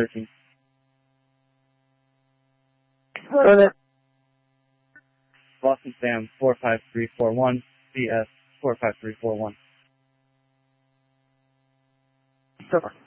13. Affirmative. Boston Sam 45341, CS 45341. So far.